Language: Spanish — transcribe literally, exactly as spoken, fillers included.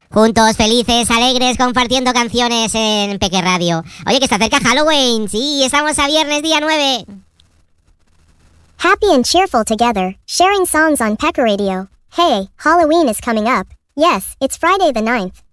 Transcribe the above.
Juntos, felices, alegres, compartiendo canciones en Peque Radio. Oye, que se acerca Halloween. Sí, estamos a viernes, día nueve. Happy and cheerful together, sharing songs on Pecker Radio. Hey, Halloween is coming up. Yes, it's Friday the ninth.